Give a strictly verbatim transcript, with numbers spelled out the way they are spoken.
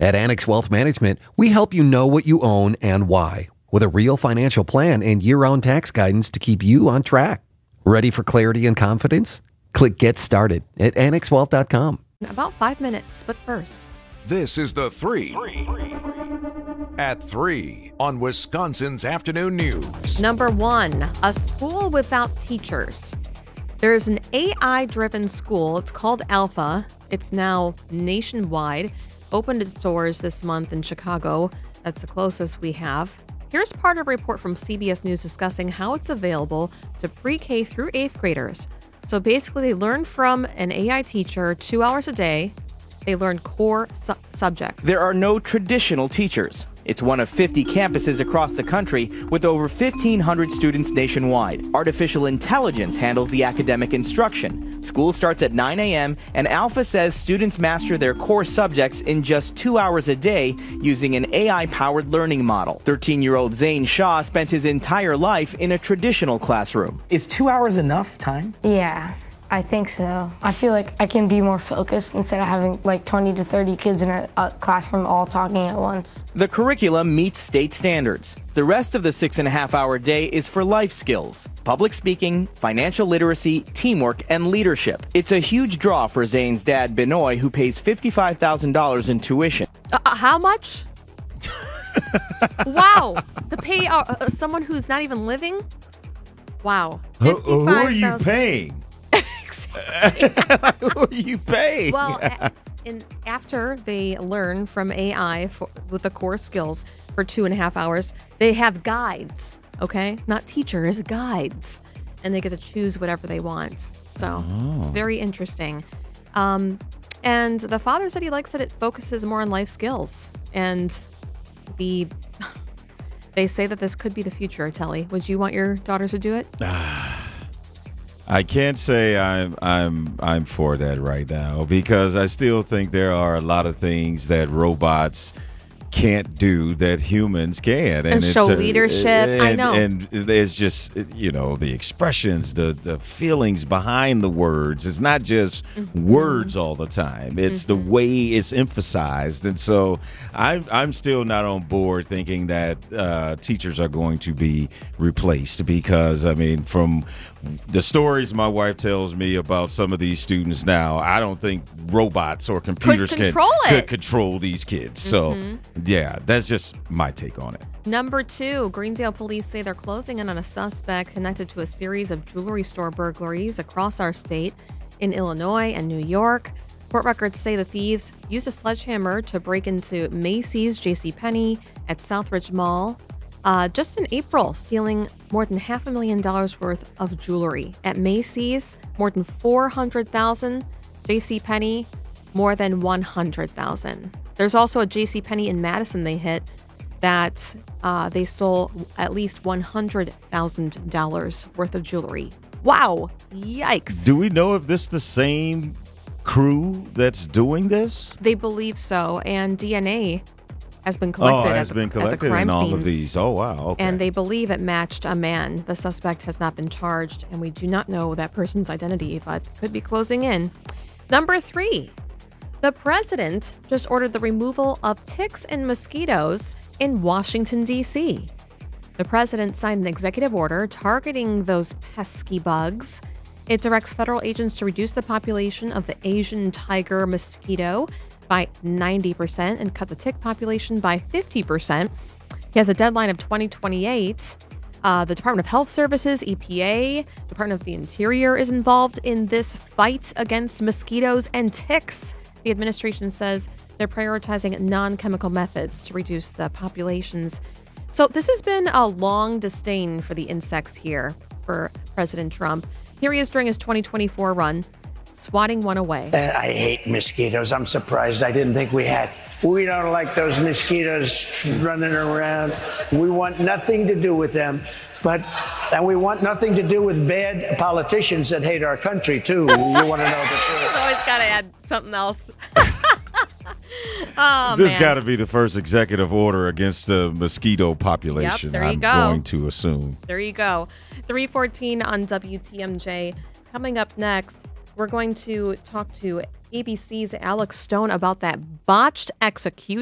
At Annex Wealth Management, we help you know what you own and why, with a real financial plan and year-round tax guidance to keep you on track. Ready for clarity and confidence? Click Get Started at annex wealth dot com. About five minutes, but first. This is The Three. At three on Wisconsin's Afternoon News. Number one, a school without teachers. There's an A I-driven school. It's called Alpha. It's now nationwide. Opened its doors this month in Chicago. That's the closest we have. Here's part of a report from C B S News discussing how it's available to pre-K through eighth graders. So basically, they learn from an A I teacher two hours a day. They learn core su- subjects. There are no traditional teachers. It's one of fifty campuses across the country with over fifteen hundred students nationwide. Artificial intelligence handles the academic instruction. School starts at nine a.m. and Alpha says students master their core subjects in just two hours a day using an A I-powered learning model. thirteen-year-old Zane Shaw spent his entire life in a traditional classroom. Is two hours enough time? Yeah. I think so. I feel like I can be more focused instead of having like twenty to thirty kids in a, a classroom all talking at once. The curriculum meets state standards. The rest of the six and a half hour day is for life skills, public speaking, financial literacy, teamwork, and leadership. It's a huge draw for Zane's dad, Benoit, who pays fifty-five thousand dollars in tuition. Uh, uh, how much? Wow. To pay uh, uh, someone who's not even living? Wow. Who, who are you paying? Who are you paying? Well, a- in, after they learn from A I for, with the core skills for two and a half hours, they have guides, okay? Not teachers, guides. And they get to choose whatever they want. So oh. It's very interesting. Um, and the father said he likes that it focuses more on life skills. And the they say that this could be the future, Telly. Would you want your daughters to do it? I can't say I'm I'm I'm for that right now because I still think there are a lot of things that robots can't do that humans can, and, and show a, leadership. And, I know, and there's just you know the expressions, the the feelings behind the words. It's not just mm-hmm. words all the time. It's mm-hmm. the way it's emphasized, and so I'm I'm still not on board thinking that uh, teachers are going to be replaced because I mean from the stories my wife tells me about some of these students now, I don't think robots or computers could control can it. could control these kids. Mm-hmm. So. Yeah, that's just my take on it. Number two, Greendale police say they're closing in on a suspect connected to a series of jewelry store burglaries across our state in Illinois and New York. Court records say the thieves used a sledgehammer to break into Macy's, JCPenney, at Southridge Mall uh, just in April, stealing more than half a million dollars worth of jewelry. At Macy's, more than four hundred thousand dollars. JCPenney, more than one hundred thousand dollars. There's also a JCPenney in Madison they hit that uh, they stole at least one hundred thousand dollars worth of jewelry. Wow. Yikes. Do we know if this is the same crew that's doing this? They believe so. And D N A has been collected, oh, has at, been the, collected at the crime in all scenes. of these. Oh, wow. Okay. And they believe it matched a man. The suspect has not been charged, and we do not know that person's identity, but could be closing in. Number three. The president just ordered the removal of ticks and mosquitoes in Washington, D C. The president signed an executive order targeting those pesky bugs. It directs federal agents to reduce the population of the Asian tiger mosquito by ninety percent and cut the tick population by fifty percent. He has a deadline of twenty twenty-eight. Uh, the Department of Health Services, E P A, Department of the Interior is involved in this fight against mosquitoes and ticks. The administration says they're prioritizing non-chemical methods to reduce the populations. So this has been a long disdain for the insects here for President Trump. Here he is during his twenty twenty-four run, swatting one away. Uh, I hate mosquitoes. I'm surprised. I didn't think we had. We don't like those mosquitoes running around. We want nothing to do with them. But and we want nothing to do with bad politicians that hate our country, too. You want to know the truth. He's always got to add something else. oh, this got to be the first executive order against the mosquito population, yep, there you I'm go. going to assume. There you go. three fourteen on W T M J. Coming up next, we're going to talk to A B C's Alex Stone about that botched execution